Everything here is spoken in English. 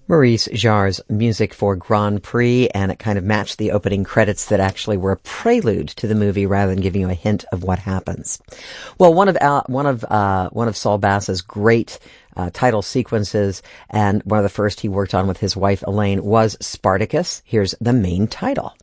Maurice Jarre's music for Grand Prix, and it kind of matched the opening credits that actually were a prelude to the movie rather than giving you a hint of what happens. Well, one of Saul Bass's great title sequences, and one of the first he worked on with his wife Elaine, was Spartacus. Here's the main title.